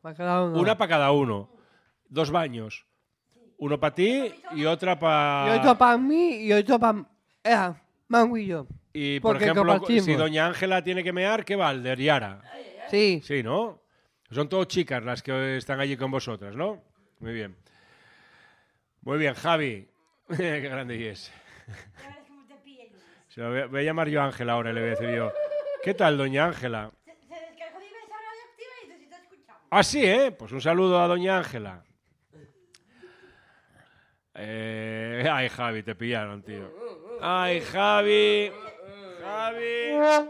Para cada uno. Una para cada uno. 2 baños. Uno para ti y otra Y para... otro para mí y otro para... Mango y yo. Y, por Porque ejemplo, compartimos. si doña Ángela tiene que mear, ¿qué va? El de Yara. Sí. Sí, ¿no? Son todas chicas las que están allí con vosotras, ¿no? Muy bien. Muy bien, Javi. Qué grande es. Se lo voy a llamar yo a Ángela ahora y le voy a decir yo. ¿Qué tal, doña Ángela? Se descargó diversa radioactiva y necesito escuchar. Ah, sí, ¿eh? Pues un saludo a doña Ángela. Ay, Javi, te pillaron, tío. Ay, Javi. Javi.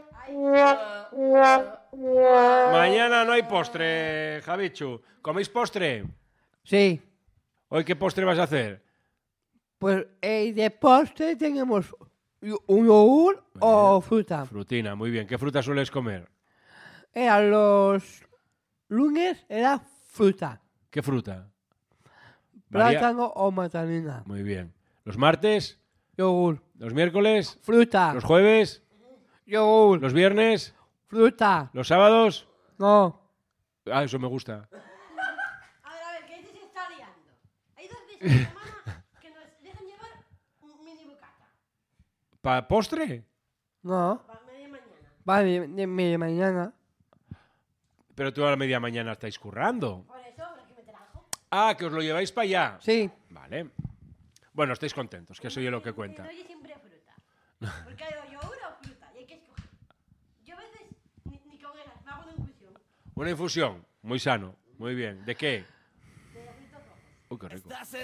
Mañana no hay postre, Javichu. ¿Coméis postre? Sí. ¿Hoy qué postre vas a hacer? Pues de postre tenemos un yogur o fruta. Frutina, muy bien. ¿Qué fruta sueles comer? Los lunes era fruta. ¿Qué fruta? Plátano o mandarina. Muy bien. ¿Los martes? Yogur. ¿Los miércoles? Fruta. ¿Los jueves? Yogur. ¿Los viernes? Fruta. ¿Los sábados? No. Ah, eso me gusta. A ver, que este se está liando. Hay 2 veces a la semana que nos dejan llevar un mini bocata. ¿Para postre? No. Para media mañana. Vale, de media mañana. Pero tú a la media mañana estáis currando. Por eso habrá que meter algo. Ah, que os lo lleváis para allá. Sí. Vale. Bueno, estáis contentos, que eso es lo que cuenta. Me doy siempre fruta. Porque hay yogur o fruta y hay que escoger. Yo a veces ni con esas, me hago una infusión. Una infusión, muy sano, muy bien. ¿De qué? De frutos rojos. Uy, qué rico.